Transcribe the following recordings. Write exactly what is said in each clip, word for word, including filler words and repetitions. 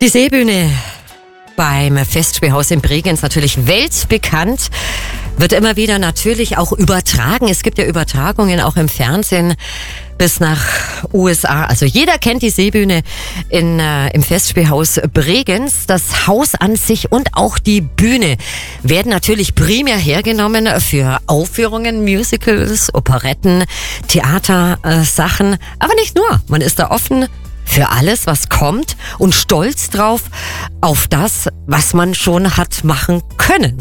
Die Seebühne beim Festspielhaus in Bregenz, natürlich weltbekannt, wird immer wieder natürlich auch übertragen. Es gibt ja Übertragungen auch im Fernsehen bis nach U S A. Also jeder kennt die Seebühne in, äh, im Festspielhaus Bregenz. Das Haus an sich und auch die Bühne werden natürlich primär hergenommen für Aufführungen, Musicals, Operetten, Theatersachen. Äh, Aber nicht nur. Man ist da offen für alles, was kommt und stolz drauf auf das, was man schon hat machen können.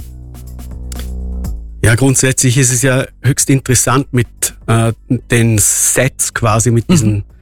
Ja, grundsätzlich ist es ja höchst interessant mit äh, den Sets quasi, mit diesen mhm.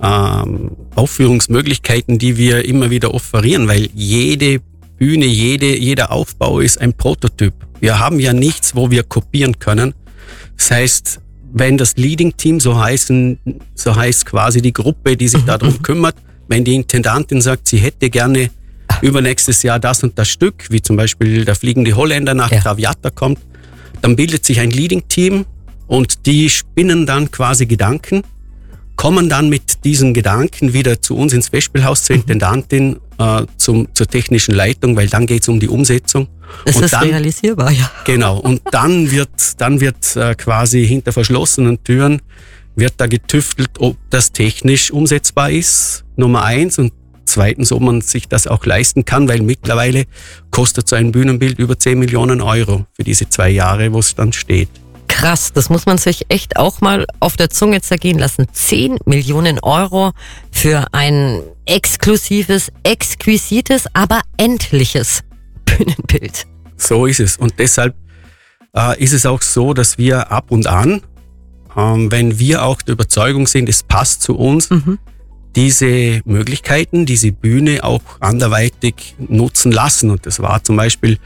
ähm, Aufführungsmöglichkeiten, die wir immer wieder offerieren, weil jede Bühne, jede, jeder Aufbau ist ein Prototyp. Wir haben ja nichts, wo wir kopieren können. Das heißt, wenn das Leading Team, so heißen, so heißt quasi die Gruppe, die sich darum kümmert, wenn die Intendantin sagt, sie hätte gerne übernächstes Jahr das und das Stück, wie zum Beispiel der Fliegende Holländer nach ja. Traviata kommt, dann bildet sich ein Leading Team und die spinnen dann quasi Gedanken, kommen dann mit diesen Gedanken wieder zu uns ins Festspielhaus, zur Intendantin, äh, zum, zur technischen Leitung, weil dann geht es um die Umsetzung. Es und ist dann, realisierbar, ja. Genau, und dann wird, dann wird äh, quasi hinter verschlossenen Türen wird da getüftelt, ob das technisch umsetzbar ist, Nummer eins, und zweitens, ob man sich das auch leisten kann, weil mittlerweile kostet so ein Bühnenbild über zehn Millionen Euro für diese zwei Jahre, wo es dann steht. Krass, das muss man sich echt auch mal auf der Zunge zergehen lassen. zehn Millionen Euro für ein exklusives, exquisites, aber endliches Bühnenbild. So ist es. Und deshalb äh, ist es auch so, dass wir ab und an, ähm, wenn wir auch der Überzeugung sind, es passt zu uns, mhm. diese Möglichkeiten, diese Bühne auch anderweitig nutzen lassen. Und das war zum Beispiel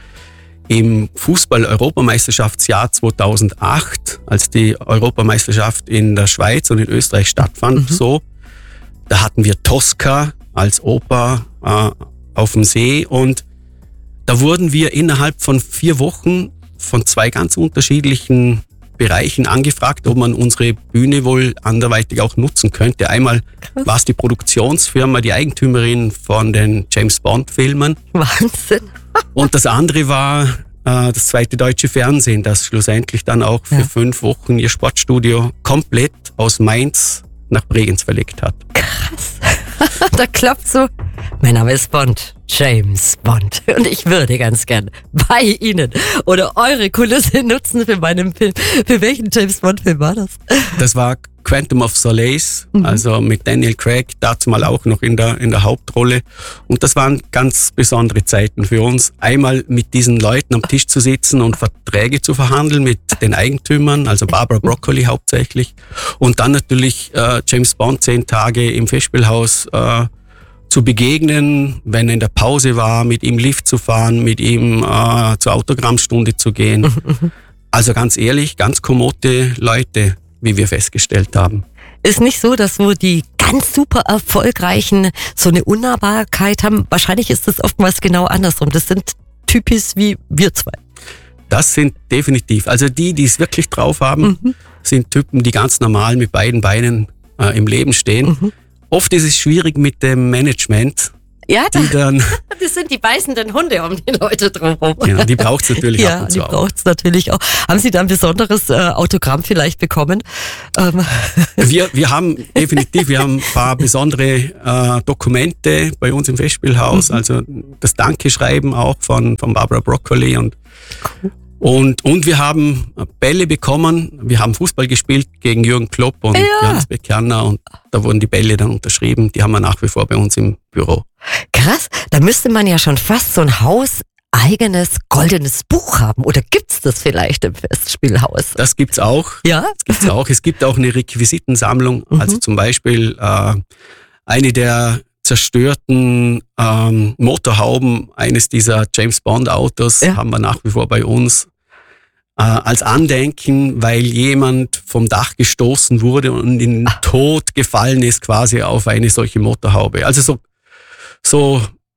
im Fußball-Europameisterschaftsjahr zweitausendacht, als die Europameisterschaft in der Schweiz und in Österreich stattfand, mhm. so. Da hatten wir Tosca als Oper äh, auf dem See und da wurden wir innerhalb von vier Wochen von zwei ganz unterschiedlichen Bereichen angefragt, ob man unsere Bühne wohl anderweitig auch nutzen könnte. Einmal war es die Produktionsfirma, die Eigentümerin von den James-Bond-Filmen. Wahnsinn. Und das andere war äh, das zweite deutsche Fernsehen, das schlussendlich dann auch für ja. fünf Wochen ihr Sportstudio komplett aus Mainz nach Bregenz verlegt hat. Krass. Da klappt so. Mein Name ist Bond, James Bond. Und ich würde ganz gern bei Ihnen oder eure Kulisse nutzen für meinen Film. Für welchen James Bond Film war das? Das war Quantum of Solace, mhm. also mit Daniel Craig, dazu mal auch noch in der, in der Hauptrolle. Und das waren ganz besondere Zeiten für uns. Einmal mit diesen Leuten am Tisch zu sitzen und Verträge zu verhandeln mit den Eigentümern, also Barbara Broccoli hauptsächlich. Und dann natürlich äh, James Bond zehn Tage im Festspielhaus äh, zu begegnen, wenn er in der Pause war, mit ihm Lift zu fahren, mit ihm äh, zur Autogrammstunde zu gehen. Also ganz ehrlich, ganz kommode Leute, wie wir festgestellt haben. Ist nicht so, dass so die ganz super erfolgreichen so eine Unnahbarkeit haben. Wahrscheinlich ist das oftmals genau andersrum. Das sind Typis wie wir zwei. Das sind definitiv. Also die, die es wirklich drauf haben, mhm. sind Typen, die ganz normal mit beiden Beinen äh, im Leben stehen. Mhm. Oft ist es schwierig mit dem Management. Ja, die dann, das sind die beißenden Hunde um die Leute drumherum. Genau, die braucht es natürlich ja, ab und zu die braucht es natürlich auch. Haben Sie da ein besonderes äh, Autogramm vielleicht bekommen? Ähm. Wir, wir haben definitiv, wir haben ein paar besondere äh, Dokumente bei uns im Festspielhaus. Mhm. Also das Dankeschreiben auch von, von Barbara Broccoli und cool. Und, und wir haben Bälle bekommen. Wir haben Fußball gespielt gegen Jürgen Klopp und ja. Johannes Bekerner und da wurden die Bälle dann unterschrieben. Die haben wir nach wie vor bei uns im Büro. Krass, da müsste man ja schon fast so ein hauseigenes goldenes Buch haben. Oder gibt's das vielleicht im Festspielhaus? Das gibt's auch. Ja? Das gibt's auch. Es gibt auch eine Requisitensammlung. Mhm. Also zum Beispiel äh, eine der zerstörten ähm, Motorhauben eines dieser James-Bond-Autos ja. haben wir nach wie vor bei uns. Äh, als Andenken, weil jemand vom Dach gestoßen wurde und in den Tod gefallen ist quasi auf eine solche Motorhaube. Also so, so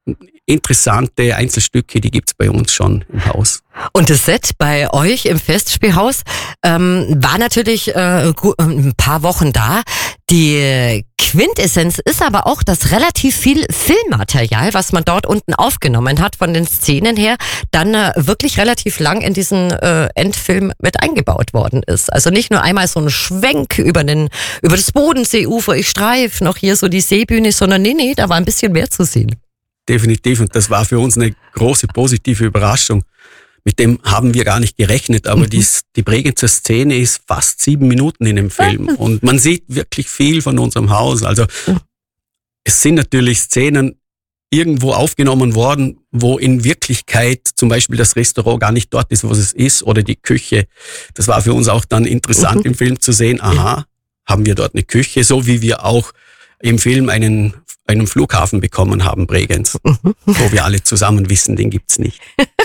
interessante Einzelstücke, die gibt's bei uns schon im Haus. Und das Set bei euch im Festspielhaus ähm, war natürlich äh, ein paar Wochen da. Die Quintessenz ist aber auch, dass relativ viel Filmmaterial, was man dort unten aufgenommen hat, von den Szenen her, dann äh, wirklich relativ lang in diesen äh, Endfilm mit eingebaut worden ist. Also nicht nur einmal so ein Schwenk über den über das Bodenseeufer, ich streif noch hier so die Seebühne, sondern nee, nee, da war ein bisschen mehr zu sehen. Definitiv, und das war für uns eine große positive Überraschung. Mit dem haben wir gar nicht gerechnet, aber mhm. die, die Bregenzer Szene ist fast sieben Minuten in dem Film und man sieht wirklich viel von unserem Haus. Also es sind natürlich Szenen irgendwo aufgenommen worden, wo in Wirklichkeit zum Beispiel das Restaurant gar nicht dort ist, wo es ist, oder die Küche. Das war für uns auch dann interessant mhm. im Film zu sehen, aha, haben wir dort eine Küche, so wie wir auch im Film einen, einen Flughafen bekommen haben, Bregenz, mhm. wo wir alle zusammen wissen, den gibt's nicht.